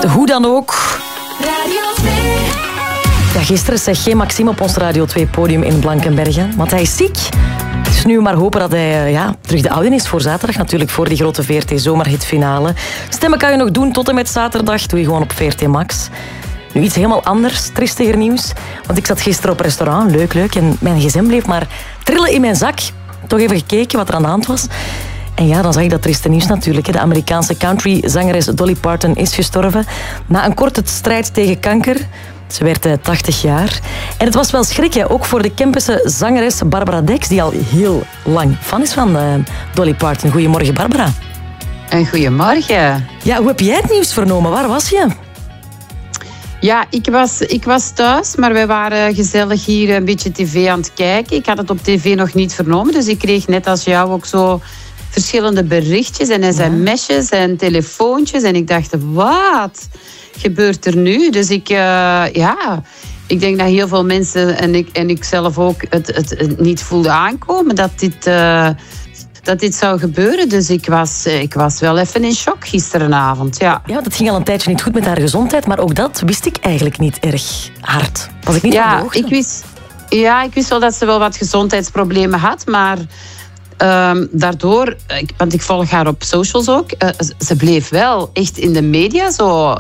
hoe dan ook. Radio 2. Ja, gisteren zeg geen Maxime op ons Radio 2-podium in Blankenbergen, want hij is ziek. Dus nu maar hopen dat hij terug de oude is voor zaterdag. Natuurlijk voor die grote VRT-zomerhitfinale. Stemmen kan je nog doen tot en met zaterdag. Doe je gewoon op VRT Max. Nu iets helemaal anders, triestiger nieuws. Want ik zat gisteren op restaurant, leuk. En mijn gsm bleef maar trillen in mijn zak. Toch even gekeken wat er aan de hand was. En ja, dan zag ik dat trieste nieuws natuurlijk. De Amerikaanse country-zangeres Dolly Parton is gestorven. Na een korte strijd tegen kanker. Ze werd 80 jaar. En het was wel schrik, ook voor de Kempische zangeres Barbara Dex, die al heel lang fan is van Dolly Parton. Goedemorgen, Barbara. En goedemorgen. Ja, hoe heb jij het nieuws vernomen? Waar was je? Ja, ik was thuis, maar wij waren gezellig hier een beetje tv aan het kijken. Ik had het op tv nog niet vernomen, dus ik kreeg net als jou ook zo verschillende berichtjes en sms'jes en telefoontjes. En ik dacht, wat gebeurt er nu? Dus ik denk dat heel veel mensen en ik zelf ook het niet voelde aankomen dat dit zou gebeuren. Dus ik was wel even in shock gisterenavond, ja. Ja, dat ging al een tijdje niet goed met haar gezondheid, maar ook dat wist ik eigenlijk niet erg hard. Was ik niet op de hoogte? Ik wist wel dat ze wel wat gezondheidsproblemen had, maar daardoor, want ik volg haar op socials ook, ze bleef wel echt in de media zo.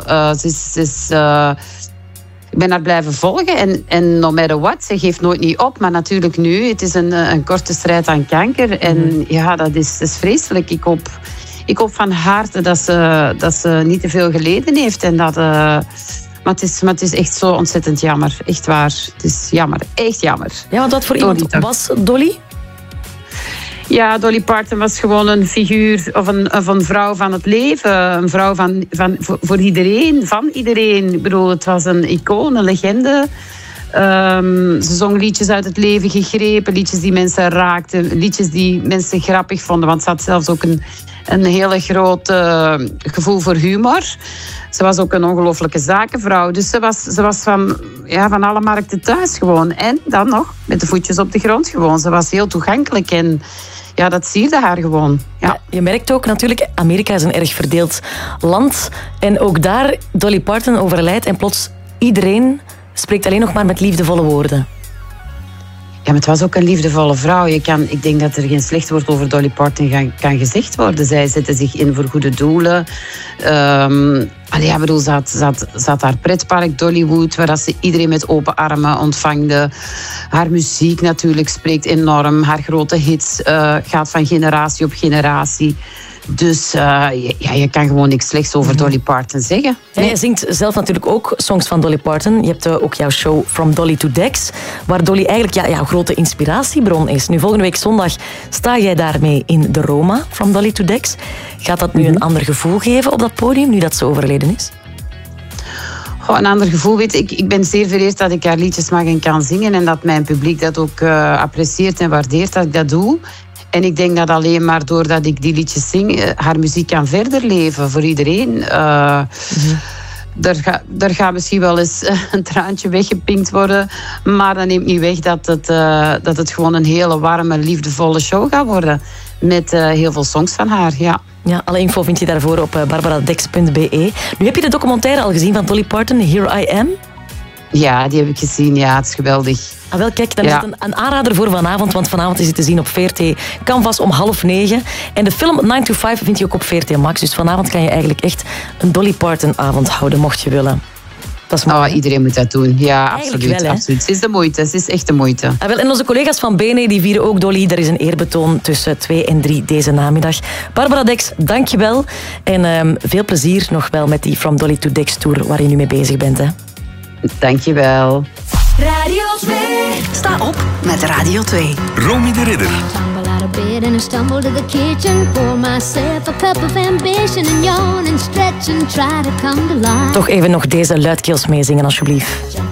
Ik ben haar blijven volgen en no matter what, ze geeft nooit niet op. Maar natuurlijk nu, het is een korte strijd aan kanker. En ja, dat is vreselijk. Ik hoop van harte dat ze niet te veel geleden heeft. En maar het is echt zo ontzettend jammer. Echt waar. Het is jammer. Echt jammer. Ja, want wat voor iemand was Dolly? Ja, Dolly Parton was gewoon een figuur of een vrouw van het leven. Een vrouw voor iedereen, van iedereen. Ik bedoel, het was een icoon, een legende. Ze zong liedjes uit het leven gegrepen, liedjes die mensen raakten, liedjes die mensen grappig vonden. Want ze had zelfs ook een hele groot gevoel voor humor. Ze was ook een ongelooflijke zakenvrouw. Dus ze was van alle markten thuis gewoon. En dan nog met de voetjes op de grond gewoon. Ze was heel toegankelijk en ja, dat sierde haar gewoon. Ja. Je merkt ook natuurlijk, Amerika is een erg verdeeld land. En ook daar, Dolly Parton overlijdt en plots iedereen spreekt alleen nog maar met liefdevolle woorden. Ja, maar het was ook een liefdevolle vrouw. Ik denk dat er geen slecht woord over Dolly Parton kan gezegd worden. Zij zette zich in voor goede doelen. Ze had haar pretpark Dollywood, waar ze iedereen met open armen ontvangde. Haar muziek natuurlijk spreekt enorm. Haar grote hits gaat van generatie op generatie. Dus je kan gewoon niks slechts over Dolly Parton zeggen. En je zingt zelf natuurlijk ook songs van Dolly Parton. Je hebt ook jouw show From Dolly to Dex, waar Dolly eigenlijk jouw grote inspiratiebron is. Nu, volgende week zondag sta jij daarmee in de Roma, From Dolly to Dex. Gaat dat nu een ander gevoel geven op dat podium, nu dat ze overleden is? Een ander gevoel, weet ik ben zeer vereerd dat ik haar liedjes mag en kan zingen en dat mijn publiek dat ook apprecieert en waardeert dat ik dat doe. En ik denk dat alleen maar doordat ik die liedjes zing, haar muziek kan verder leven voor iedereen. Er gaat misschien wel eens een traantje weggepinkt worden, maar dat neemt niet weg dat het gewoon een hele warme, liefdevolle show gaat worden. Met heel veel songs van haar, ja. Ja, alle info vind je daarvoor op barbaradex.be. Nu heb je de documentaire al gezien van Dolly Parton, Here I Am? Ja, die heb ik gezien. Ja, het is geweldig. Ah, wel, kijk, dan is het een aanrader voor vanavond, want vanavond is het te zien op VRT Canvas om 20:30. En de film 9 to 5 vind je ook op VRT Max. Dus vanavond kan je eigenlijk echt een Dolly Parton-avond houden, mocht je willen. Dat is mooi, iedereen moet dat doen. Ja, eigenlijk absoluut. Wel, absoluut. Het is de moeite. Het is echt de moeite. Ah, wel, en onze collega's van BNE die vieren ook Dolly. Er is een eerbetoon tussen 2 en 3 deze namiddag. Barbara Dex, dank je wel. En veel plezier nog wel met die From Dolly to Dex tour waar je nu mee bezig bent. Hè. Dank je wel. Radio 2. Sta op met Radio 2. Romy de Ridder. Tumble out of bed and I stumble to the kitchen. Pour myself a cup of ambition and yawn and stretch and try to come to life. Toch even nog deze luidkeels meezingen, alsjeblieft.